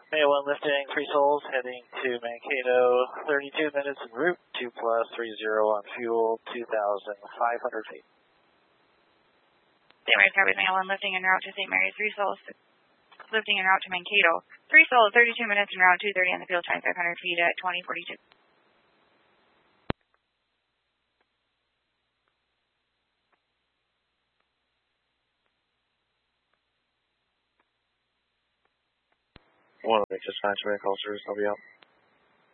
May 1 lifting, 3 souls, heading to Mankato, 32 minutes en route, 2+30 on fuel, 2,500 feet. St. Mary's Copy, May 1 lifting en route to St. Mary's, 3 souls, lifting en route to Mankato, 3 souls, 32 minutes en route, 230 on the field, 2,500 feet at 2042. One of the just fine to make cultures, I'll be out.